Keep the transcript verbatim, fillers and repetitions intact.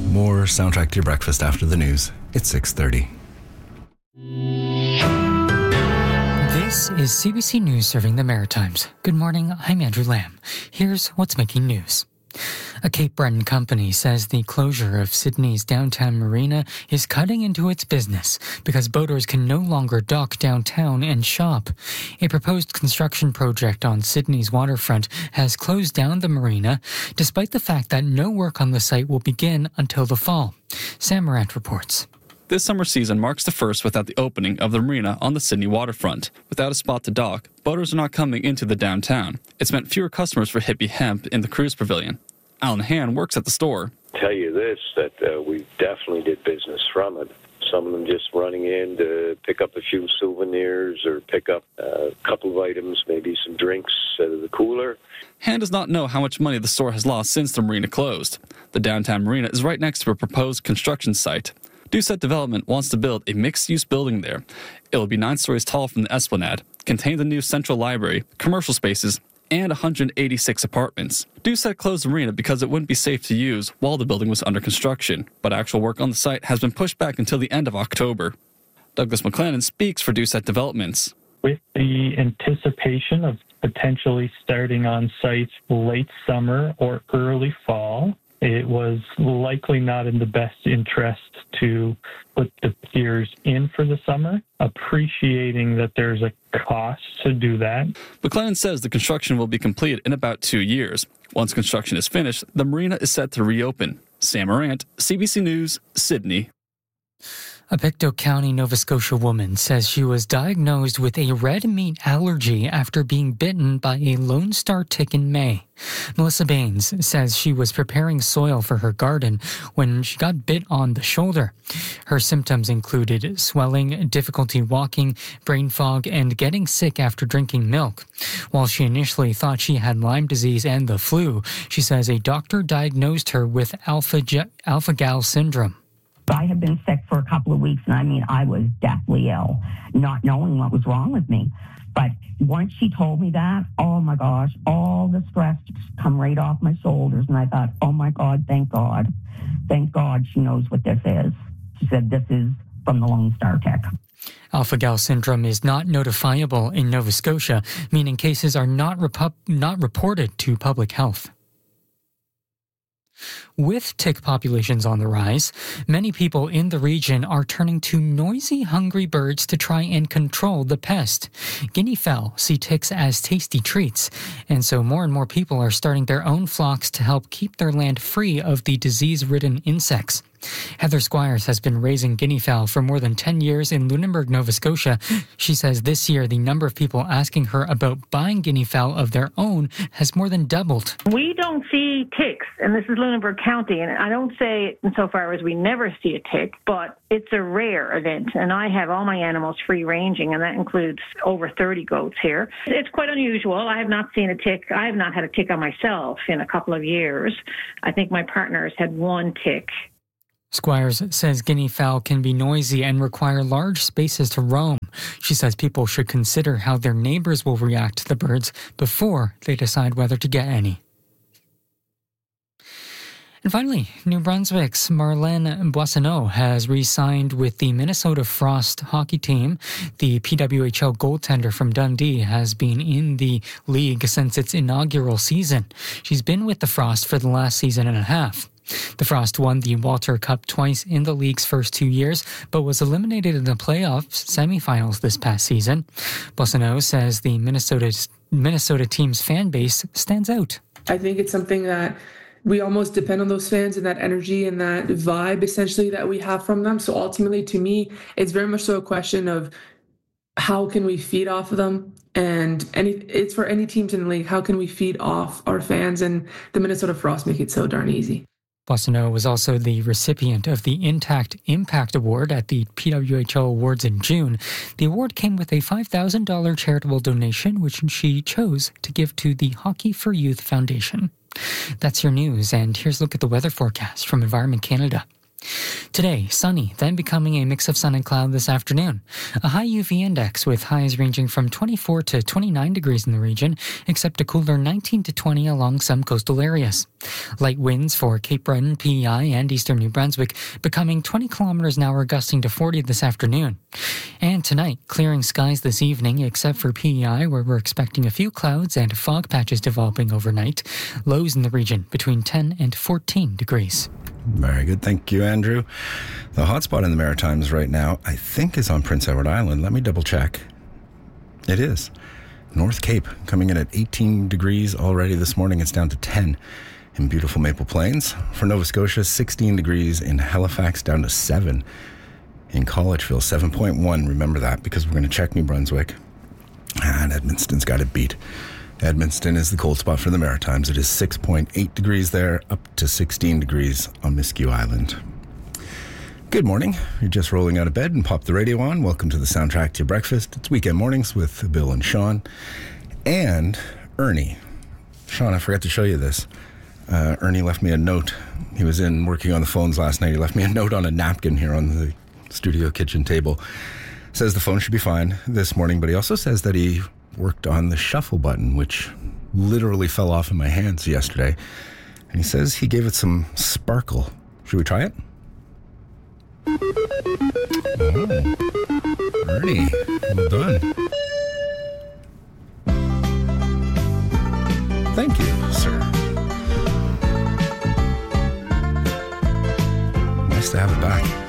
More Soundtrack to Your Breakfast after the news. It's six thirty. This is C B C News serving the Maritimes. Good morning, I'm Andrew Lamb. Here's what's making news. A Cape Breton company says the closure of Sydney's downtown marina is cutting into its business because boaters can no longer dock downtown and shop. A proposed construction project on Sydney's waterfront has closed down the marina, despite the fact that no work on the site will begin until the fall. Sam Morant reports. This summer season marks the first without the opening of the marina on the Sydney waterfront. Without a spot to dock, boaters are not coming into the downtown. It's meant fewer customers for Hippie Hemp in the cruise pavilion. Alan Han works at the store. Tell you this, that uh, we definitely did business from it. Some of them just running in to pick up a few souvenirs or pick up a couple of items, maybe some drinks out of the cooler. Han does not know how much money the store has lost since the marina closed. The downtown marina is right next to a proposed construction site. Doucette Development wants to build a mixed-use building there. It will be nine stories tall from the Esplanade, contain the new central library, commercial spaces, and one hundred eighty-six apartments. Doucette closed the marina because it wouldn't be safe to use while the building was under construction, but actual work on the site has been pushed back until the end of October. Douglas McLennan speaks for Doucette Developments. With the anticipation of potentially starting on site late summer or early fall, it was likely not in the best interest to put the piers in for the summer, appreciating that there's a cost to do that. McLennan says the construction will be complete in about two years. Once construction is finished, the marina is set to reopen. Sam Morant, C B C News, Sydney. A Pictou County, Nova Scotia woman says she was diagnosed with a red meat allergy after being bitten by a Lone Star tick in May. Melissa Baines says she was preparing soil for her garden when she got bit on the shoulder. Her symptoms included swelling, difficulty walking, brain fog, and getting sick after drinking milk. While she initially thought she had Lyme disease and the flu, she says a doctor diagnosed her with alpha- alpha-gal syndrome. I had been sick for a couple of weeks, and I mean, I was deathly ill, not knowing what was wrong with me. But once she told me that, oh my gosh, all the stress just come right off my shoulders. And I thought, oh my God, thank God. Thank God she knows what this is. She said, this is from the Lone Star tick. Alpha-gal syndrome is not notifiable in Nova Scotia, meaning cases are not, repu- not reported to public health. With tick populations on the rise, many people in the region are turning to noisy, hungry birds to try and control the pest. Guinea fowl see ticks as tasty treats, and so more and more people are starting their own flocks to help keep their land free of the disease-ridden insects. Heather Squires has been raising guinea fowl for more than ten years in Lunenburg, Nova Scotia. She says this year the number of people asking her about buying guinea fowl of their own has more than doubled. We don't see ticks, and this is Lunenburg County, and I don't say insofar as we never see a tick, but it's a rare event, and I have all my animals free-ranging, and that includes over thirty goats here. It's quite unusual. I have not seen a tick. I have not had a tick on myself in a couple of years. I think my partner has had one tick. Squires says guinea fowl can be noisy and require large spaces to roam. She says people should consider how their neighbors will react to the birds before they decide whether to get any. And finally, New Brunswick's Marlene Boissonneau has re-signed with the Minnesota Frost hockey team. The P W H L goaltender from Dundee has been in the league since its inaugural season. She's been with the Frost for the last season and a half. The Frost won the Walter Cup twice in the league's first two years, but was eliminated in the playoffs semifinals this past season. Boissonneau says the Minnesota Minnesota team's fan base stands out. I think it's something that we almost depend on those fans and that energy and that vibe essentially that we have from them. So ultimately, to me, it's very much so a question of how can we feed off of them? And any, it's for any teams in the league, how can we feed off our fans? And the Minnesota Frost make it so darn easy. Boissonneau was also the recipient of the Intact Impact Award at the P W H L Awards in June. The award came with a five thousand dollars charitable donation, which she chose to give to the Hockey for Youth Foundation. That's your news, and here's a look at the weather forecast from Environment Canada. Today, sunny, then becoming a mix of sun and cloud this afternoon. A high U V index with highs ranging from twenty-four to twenty-nine degrees in the region, except a cooler nineteen to twenty along some coastal areas. Light winds for Cape Breton, P E I, and eastern New Brunswick, becoming twenty kilometers an hour, gusting to forty this afternoon. And tonight, clearing skies this evening, except for P E I, where we're expecting a few clouds and fog patches developing overnight. Lows in the region between ten and fourteen degrees. Very good. Thank you, Andrew. The hotspot in the Maritimes right now, I think, is on Prince Edward Island. Let me double check. It is. North Cape coming in at eighteen degrees already this morning. It's down to ten in beautiful Maple Plains. For Nova Scotia, sixteen degrees in Halifax, down to seven in Collegeville, seven point one. Remember that, because we're going to check New Brunswick. And Edmundston's got it beat. Edmundston is the cold spot for the Maritimes. It is six point eight degrees there, up to sixteen degrees on Miscue Island. Good morning. You're just rolling out of bed and pop the radio on. Welcome to the soundtrack to your breakfast. It's Weekend Mornings with Bill and Sean and Ernie. Sean, I forgot to show you this. Uh, Ernie left me a note. He was in working on the phones last night. He left me a note on a napkin here on the studio kitchen table. Says the phone should be fine this morning, but he also says that he worked on the shuffle button, which literally fell off in my hands yesterday. And he says he gave it some sparkle. Should we try it? Oh, Ernie, well done. Thank you, sir. Nice to have it back.